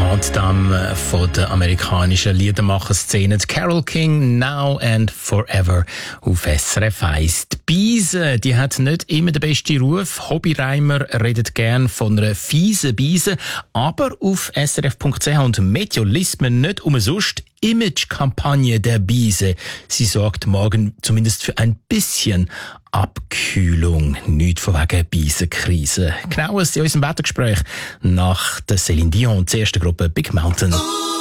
Grande von der amerikanischen Liedermacher-Szene. Carole King, Now and Forever auf SRF 1. Die Beise, die hat nicht immer den besten Ruf. Hobbyreimer redet gern von einer fiesen Beise. Aber auf srf.ch und Meteo liest man nicht umsonst Image-Kampagne der Beise. Sie sorgt morgen zumindest für ein bisschen Abkühlung. Nicht von wegen Beisenkrise. Genaues in unserem Wettergespräch nach der Céline Dion, der ersten Gruppe Big Mountain.